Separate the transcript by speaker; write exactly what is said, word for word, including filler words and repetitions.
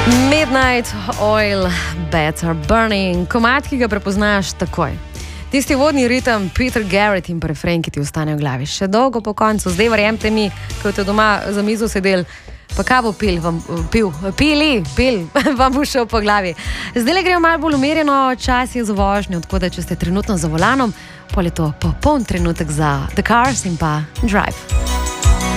Speaker 1: Midnight Oil, Better Burning, komad, ki ga prepoznaš takoj. Tisti vodni ritem, Peter Garrett in refren, ki ti ostane v glavi. Še dolgo po koncu, zdaj verjemite mi, ko ste doma za mizo sedeli, pa kavo pil, vam, pil, pili, pil, vam bo šel po glavi. Zdaj le grejo malo bolj umirjeno, čas je za vožnjo, tako da če ste trenutno za volanom, pol je to popoln trenutek za The Cars in pa Drive.